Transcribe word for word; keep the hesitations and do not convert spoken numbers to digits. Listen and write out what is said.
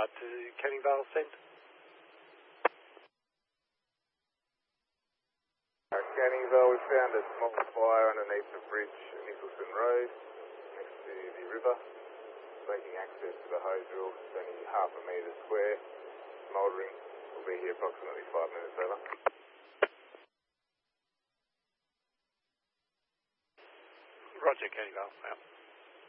uh, to Canning Vale Send. Uh, Canning Vale, we found a small fire underneath the bridge at Nicholson Road, next to the river, making access to the hose reel. It's only half a metre square, smouldering. We'll be here approximately five minutes over. Roger, Canning Vale, out.